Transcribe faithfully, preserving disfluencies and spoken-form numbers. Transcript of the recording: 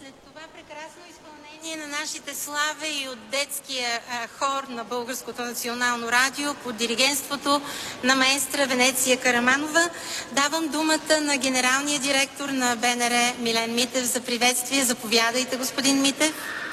След това прекрасно изпълнение на нашите слави и от детския а, хор на Българското национално радио под диригентството на маестра Венеция Караманова, давам думата на генералния директор на БНР Милен Митев за приветствие. Заповядайте, господин Митев.